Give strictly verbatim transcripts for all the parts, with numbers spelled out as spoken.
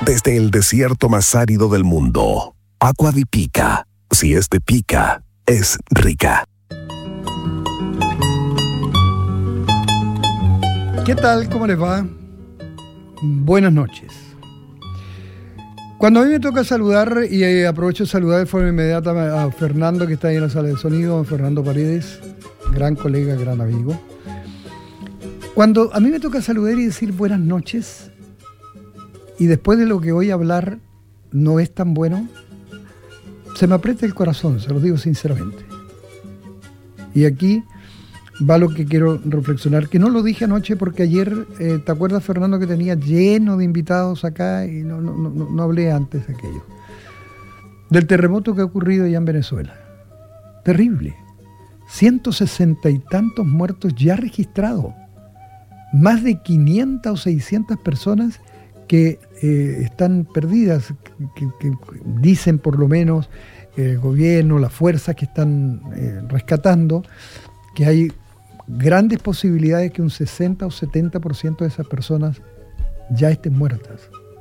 desde el desierto más árido del mundo. Agua de Pica. Si es de Pica, es rica. ¿Qué tal? ¿Cómo les va? Buenas noches. Cuando a mí me toca saludar, y eh, aprovecho de saludar de forma inmediata a Fernando, que está ahí en la sala de sonido, a Fernando Paredes, gran colega, gran amigo. Cuando a mí me toca saludar y decir buenas noches, y después de lo que voy a hablar no es tan bueno, se me aprieta el corazón, se lo digo sinceramente. Y aquí va lo que quiero reflexionar, que no lo dije anoche porque ayer, eh, ¿te acuerdas, Fernando, que tenía lleno de invitados acá y no, no, no, no hablé antes de aquello? Del terremoto que ha ocurrido allá en Venezuela. Terrible. ciento sesenta y tantos muertos ya registrados. Más de quinientas o seiscientas personas que eh, están perdidas, que, que dicen por lo menos el gobierno, las fuerzas que están eh, rescatando, que hay grandes posibilidades que un sesenta o setenta por ciento de esas personas ya estén muertas.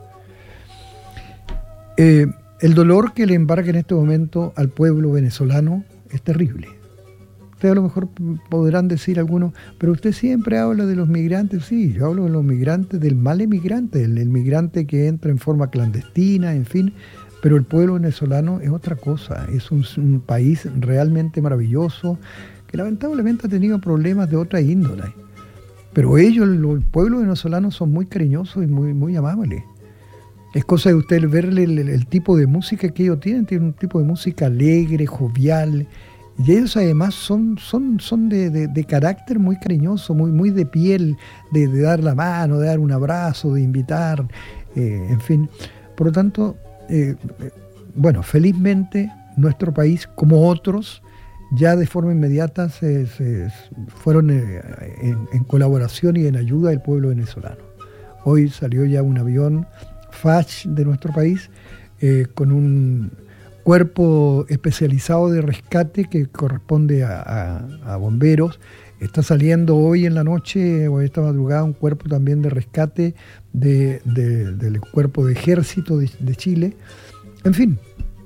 Eh, el dolor que le embarga en este momento al pueblo venezolano es terrible. Ustedes a lo mejor podrán decir algunos, pero usted siempre habla de los migrantes. Sí, yo hablo de los migrantes, del mal emigrante, el, el migrante que entra en forma clandestina, en fin, pero el pueblo venezolano es otra cosa, es un, un país realmente maravilloso, que lamentablemente ha tenido problemas de otra índole. Pero ellos, el pueblo venezolano, son muy cariñosos y muy, muy amables. Es cosa de usted verle el, el, el tipo de música que ellos tienen, tienen un tipo de música alegre, jovial, y ellos además son, son, son de, de, de carácter muy cariñoso, muy, muy de piel, de, de dar la mano, de dar un abrazo, de invitar, eh, en fin. Por lo tanto, eh, bueno, felizmente nuestro país, como otros, ya de forma inmediata se, se fueron en, en colaboración y en ayuda del pueblo venezolano. Hoy salió ya un avión F A C de nuestro país eh, con un cuerpo especializado de rescate que corresponde a, a, a bomberos. Está saliendo hoy en la noche o esta madrugada un cuerpo también de rescate de, de, del cuerpo de ejército de, de Chile. En fin,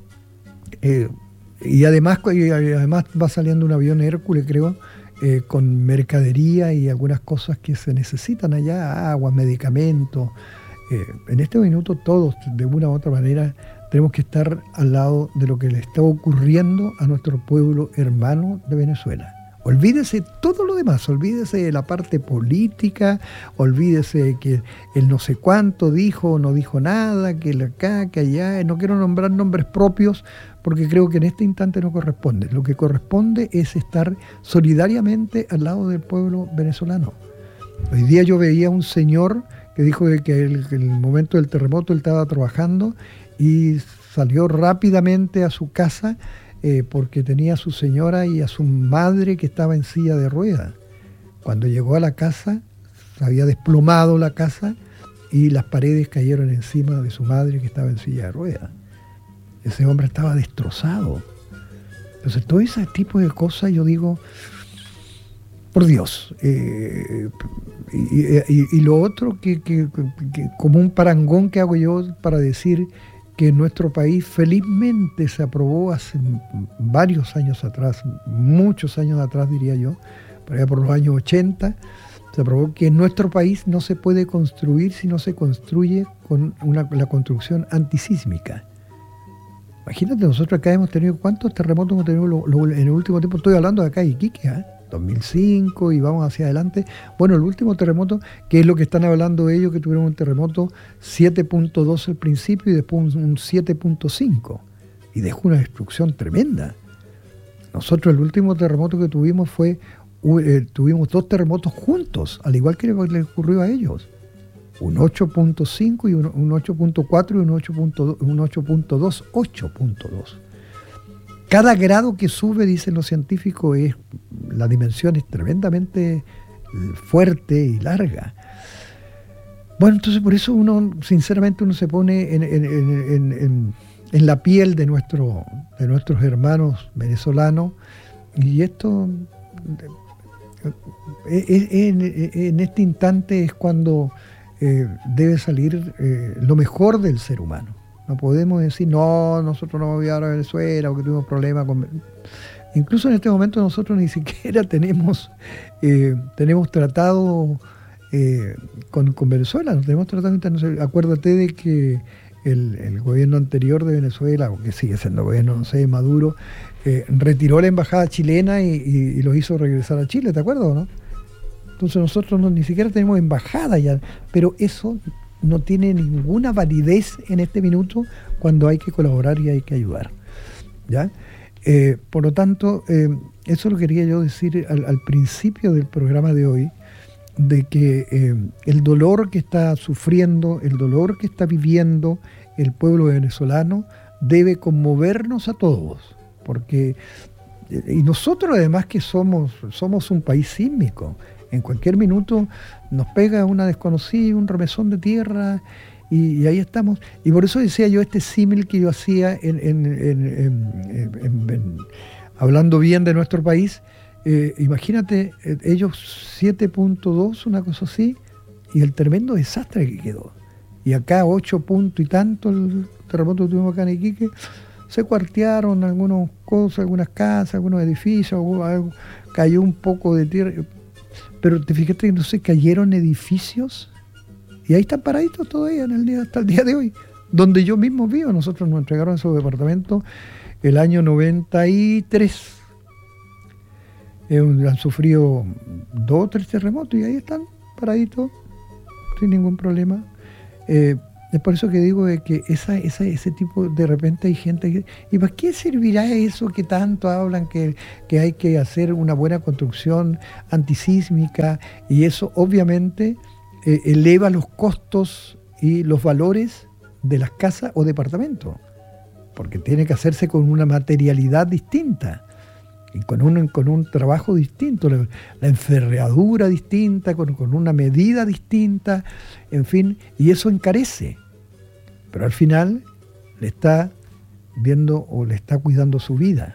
eh, y además, y además va saliendo un avión Hércules, creo, eh, con mercadería y algunas cosas que se necesitan allá, agua, medicamentos. Eh, en este minuto todos, de una u otra manera, tenemos que estar al lado de lo que le está ocurriendo a nuestro pueblo hermano de Venezuela. Olvídese todo lo demás, olvídese de la parte política, olvídese de que el no sé cuánto dijo o no dijo nada, que acá, que allá. No quiero nombrar nombres propios porque creo que en este instante no corresponde. Lo que corresponde es estar solidariamente al lado del pueblo venezolano. Hoy día yo veía a un señor que dijo que en el momento del terremoto él estaba trabajando y salió rápidamente a su casa eh, porque tenía a su señora y a su madre que estaba en silla de ruedas. Cuando llegó a la casa, se había desplomado la casa y las paredes cayeron encima de su madre que estaba en silla de ruedas. Ese hombre estaba destrozado. Entonces, todo ese tipo de cosas, yo digo, por Dios. Eh, y, y, y lo otro, que, que, que como un parangón que hago yo para decir que en nuestro país felizmente se aprobó hace varios años atrás, muchos años atrás diría yo, por allá por los años ochenta, se aprobó que en nuestro país no se puede construir si no se construye con una, la construcción antisísmica. Imagínate, nosotros acá hemos tenido, ¿cuántos terremotos hemos tenido lo, lo, en el último tiempo? Estoy hablando de acá de Iquique, ¿eh? dos mil cinco y vamos hacia adelante. Bueno, el último terremoto, que es lo que están hablando ellos, que tuvieron un terremoto siete punto dos al principio y después un, un siete punto cinco. Y dejó una destrucción tremenda. Nosotros el último terremoto que tuvimos fue, eh, tuvimos dos terremotos juntos, al igual que le ocurrió a ellos. Un ocho punto cinco y un, un ocho punto cuatro y un ocho punto dos, ocho punto dos. Cada grado que sube, dicen los científicos, es, la dimensión es tremendamente fuerte y larga. Bueno, entonces por eso uno, sinceramente, uno se pone en, en, en, en, en la piel de, nuestro, de nuestros hermanos venezolanos, y esto, en, en este instante es cuando eh, debe salir eh, lo mejor del ser humano. No podemos decir, no, nosotros no vamos a enviar a Venezuela porque tuvimos problemas con... Incluso en este momento nosotros ni siquiera tenemos, eh, tenemos tratado eh, con, con Venezuela, no tenemos tratado internacional. Acuérdate de que el, el gobierno anterior de Venezuela, o que sigue siendo gobierno, no sé, Maduro, eh, retiró la embajada chilena y, y, y los hizo regresar a Chile, ¿te acuerdas o no? Entonces nosotros no, ni siquiera tenemos embajada ya, pero eso no tiene ninguna validez en este minuto cuando hay que colaborar y hay que ayudar, ¿ya? Eh, por lo tanto, eh, eso lo quería yo decir al, al principio del programa de hoy, de que eh, el dolor que está sufriendo, el dolor que está viviendo el pueblo venezolano debe conmovernos a todos, porque y nosotros además que somos, somos un país sísmico. En cualquier minuto nos pega una desconocida, un remesón de tierra, y, y ahí estamos. Y por eso decía yo este símil que yo hacía en, en, en, en, en, en, hablando bien de nuestro país. Eh, imagínate, eh, ellos siete punto dos, una cosa así, y el tremendo desastre que quedó. Y acá ocho puntos y tanto, el terremoto que tuvimos acá en Iquique, se cuartearon algunas cosas, algunas casas, algunos edificios, algo, cayó un poco de tierra. Pero te fijaste que no se cayeron edificios y ahí están paraditos todavía en el día, hasta el día de hoy, donde yo mismo vivo. Nosotros nos entregaron esos departamentos el año noventa y tres. Eh, han sufrido dos o tres terremotos y ahí están paraditos sin ningún problema. Eh, es por eso que digo de que esa, esa, ese tipo, de repente hay gente que... ¿Y para qué servirá eso que tanto hablan que, que hay que hacer una buena construcción antisísmica? Y eso obviamente eh, eleva los costos y los valores de las casas o departamentos, porque tiene que hacerse con una materialidad distinta y con un, con un trabajo distinto, la, la enferradura distinta, con, con una medida distinta, en fin, y eso encarece. Pero al final le está viendo o le está cuidando su vida.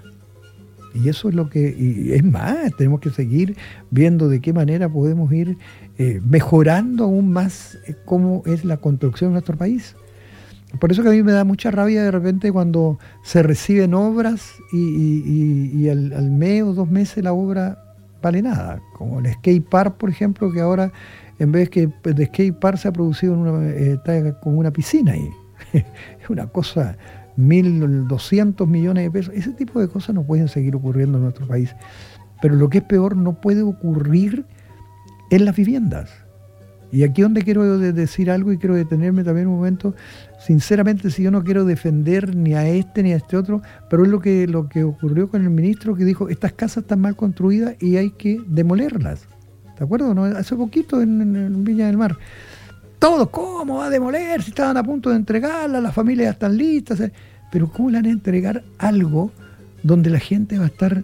Y eso es lo que, y es más, tenemos que seguir viendo de qué manera podemos ir eh, mejorando aún más eh, cómo es la construcción de nuestro país. Por eso que a mí me da mucha rabia de repente cuando se reciben obras y, y, y, y al, al mes o dos meses la obra vale nada. Como el skate park, por ejemplo, que ahora en vez que de skate park se ha producido en una, eh, está como una piscina ahí. Es una cosa, mil doscientos millones de pesos. Ese tipo de cosas no pueden seguir ocurriendo en nuestro país. Pero lo que es peor, no puede ocurrir en las viviendas. Y aquí donde quiero decir algo y quiero detenerme también un momento, sinceramente, si yo no quiero defender ni a este ni a este otro, pero es lo que, lo que ocurrió con el ministro que dijo, estas casas están mal construidas y hay que demolerlas. ¿De acuerdo? ¿No? Hace poquito en, en Viña del Mar. Todo, ¿cómo va a demoler? Si estaban a punto de entregarla, las familias ya están listas. Pero ¿cómo le van a entregar algo donde la gente va a estar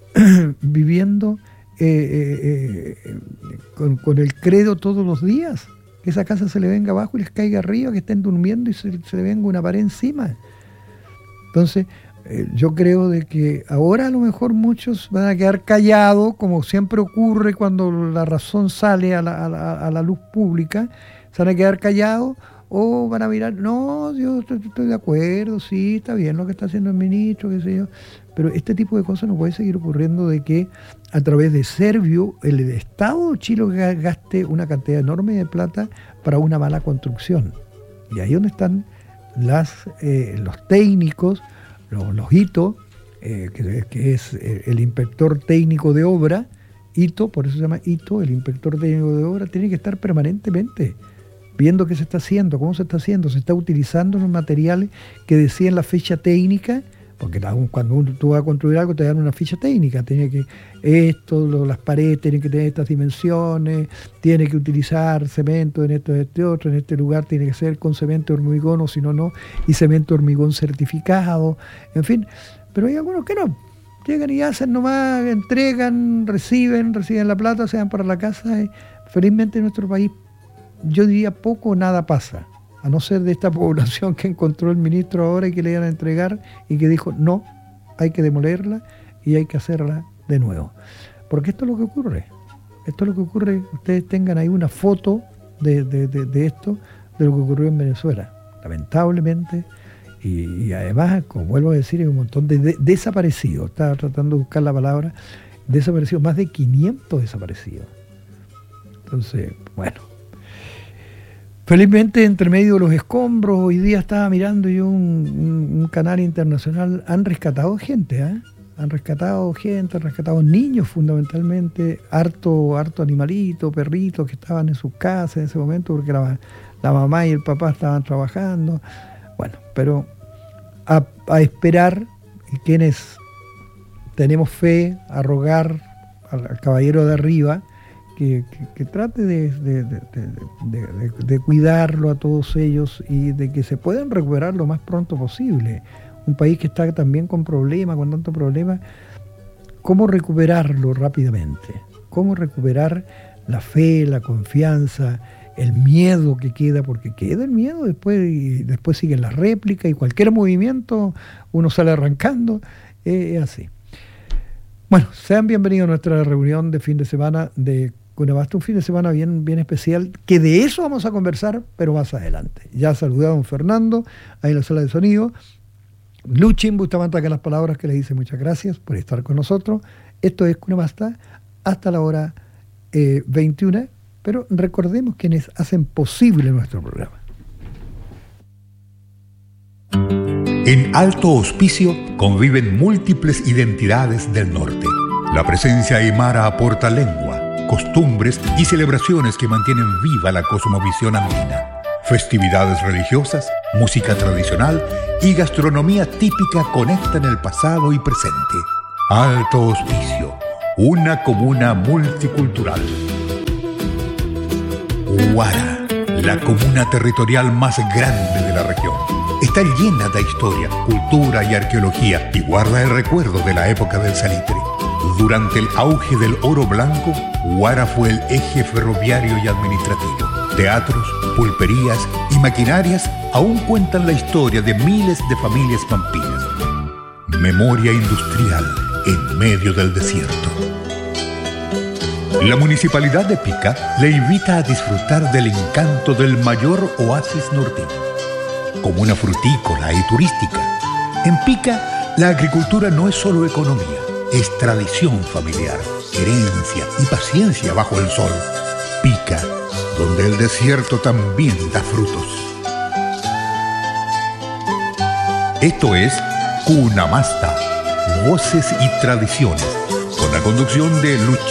viviendo Eh, eh, eh, con, con el credo todos los días? Que esa casa se le venga abajo y les caiga arriba, que estén durmiendo y se, se le venga una pared encima. Entonces eh, yo creo de que ahora a lo mejor muchos van a quedar callados, como siempre ocurre cuando la razón sale a la, a la, a la luz pública, se van a quedar callados o van a mirar, no, yo estoy, estoy de acuerdo, sí, está bien lo que está haciendo el ministro, qué sé yo. Pero este tipo de cosas no puede seguir ocurriendo, de que a través de Servio el Estado de Chile gaste una cantidad enorme de plata para una mala construcción. Y ahí donde están las, eh, los técnicos, los, los I T O, eh, que, que es el inspector técnico de obra, I T O, por eso se llama I T O, el inspector técnico de obra, tiene que estar permanentemente viendo qué se está haciendo, cómo se está haciendo, se está utilizando los materiales que decían la fecha técnica. Porque cuando tú vas a construir algo te dan una ficha técnica, tiene que esto, lo, las paredes tienen que tener estas dimensiones, tiene que utilizar cemento en esto, en este otro, en este lugar tiene que ser con cemento hormigón o si no, no, y cemento hormigón certificado, en fin. Pero hay algunos que no, llegan y hacen nomás, entregan, reciben, reciben la plata, se van para la casa. Y felizmente en nuestro país, yo diría poco o nada pasa. A no ser de esta población que encontró el ministro ahora y que le iban a entregar y que dijo, no, hay que demolerla y hay que hacerla de nuevo. Porque esto es lo que ocurre. Esto es lo que ocurre. Ustedes tengan ahí una foto de, de, de, de esto, de lo que ocurrió en Venezuela. Lamentablemente, y, y además, como vuelvo a decir, hay un montón de, de desaparecidos. Estaba tratando de buscar la palabra, desaparecidos, más de quinientos desaparecidos. Entonces, bueno. Felizmente, entre medio de los escombros, hoy día estaba mirando yo un, un, un canal internacional, han rescatado gente, ¿eh? Han rescatado gente, han rescatado niños fundamentalmente, harto, harto animalitos, perritos que estaban en sus casas en ese momento porque la, la mamá y el papá estaban trabajando. Bueno, pero a, a esperar, y quienes tenemos fe, a rogar al, al caballero de arriba, que, que, que trate de, de, de, de, de, de cuidarlo a todos ellos y de que se puedan recuperar lo más pronto posible. Un país que está también con problemas, con tanto problema, ¿cómo recuperarlo rápidamente? ¿Cómo recuperar la fe, la confianza, el miedo que queda? Porque queda el miedo después, y después siguen las réplicas y cualquier movimiento uno sale arrancando, eh, es así. Bueno, sean bienvenidos a nuestra reunión de fin de semana de Cunabasta, un fin de semana bien, bien especial, que de eso vamos a conversar, pero más adelante. Ya saludé a don Fernando, ahí en la sala de sonido. Luchin Bustamante, que las palabras que le dice muchas gracias por estar con nosotros. Esto es Cunabasta hasta la hora eh, veintiuna, pero recordemos quienes hacen posible nuestro programa. En Alto Hospicio conviven múltiples identidades del norte. La presencia aymara aporta lengua, costumbres y celebraciones que mantienen viva la cosmovisión andina. Festividades religiosas, música tradicional y gastronomía típica conectan el pasado y presente. Alto Hospicio, una comuna multicultural. Huara, la comuna territorial más grande de la región. Está llena de historia, cultura y arqueología y guarda el recuerdo de la época del salitre. Durante el auge del oro blanco, Huara fue el eje ferroviario y administrativo. Teatros, pulperías y maquinarias aún cuentan la historia de miles de familias pampinas. Memoria industrial en medio del desierto. La Municipalidad de Pica le invita a disfrutar del encanto del mayor oasis norteño. Comuna frutícola y turística. En Pica, la agricultura no es solo economía, es tradición familiar, herencia y paciencia bajo el sol. Pica, donde el desierto también da frutos. Esto es Cunamasta, voces y tradiciones, con la conducción de Luchín